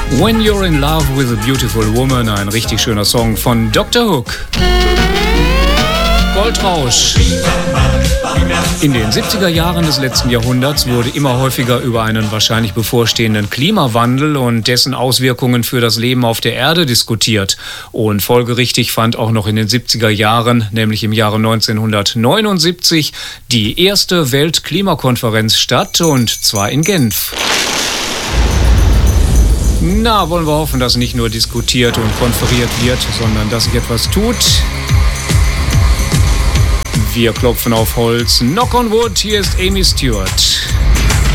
When You're in Love with a Beautiful Woman, ein richtig schöner Song von Dr. Hook. Goldrausch. In den 70er Jahren des letzten Jahrhunderts wurde immer häufiger über einen wahrscheinlich bevorstehenden Klimawandel und dessen Auswirkungen für das Leben auf der Erde diskutiert. Und folgerichtig fand auch noch in den 70er Jahren, nämlich im Jahre 1979, die erste Weltklimakonferenz statt, und zwar in Genf. Na, wollen wir hoffen, dass nicht nur diskutiert und konferiert wird, sondern dass sich etwas tut. Wir klopfen auf Holz. Knock on wood, hier ist Amy Stewart.